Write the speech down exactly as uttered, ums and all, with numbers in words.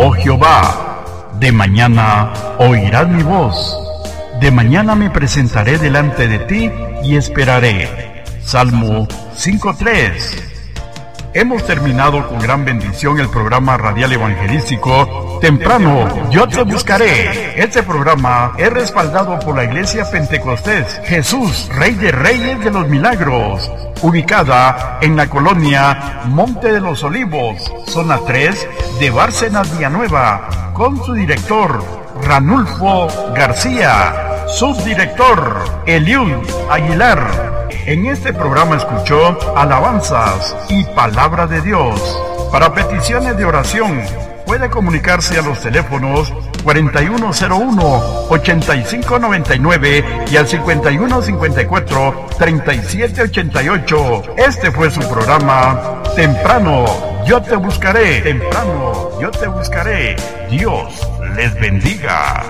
Oh Jehová, de mañana oirás mi voz. De mañana me presentaré delante de ti y esperaré. Salmo cinco tres. Hemos terminado con gran bendición el programa radial evangelístico Temprano Yo Te Buscaré. Este programa es respaldado por la Iglesia Pentecostés Jesús, Rey de Reyes de los Milagros, ubicada en la colonia Monte de los Olivos, zona tres de Bárcenas, Villanueva, con su director Ranulfo García, subdirector Eliud Aguilar. En este programa escuchó alabanzas y palabra de Dios. Para peticiones de oración, puede comunicarse a los teléfonos cuarenta y uno cero uno, ochenta y cinco noventa y nueve y al cincuenta y uno cincuenta y cuatro, treinta y siete ochenta y ocho. Este fue su programa Temprano Yo Te Buscaré. Temprano Yo Te Buscaré. Dios les bendiga.